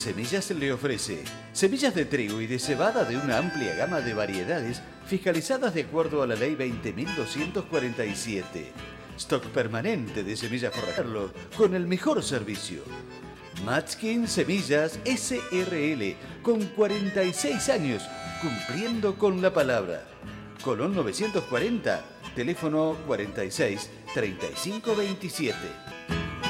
Semillas le ofrece semillas de trigo y de cebada de una amplia gama de variedades fiscalizadas de acuerdo a la ley 20.247. Stock permanente de semillas forrajerlo con el mejor servicio. Matskin Semillas SRL, con 46 años, cumpliendo con la palabra. Colón 940, teléfono 46 35 27.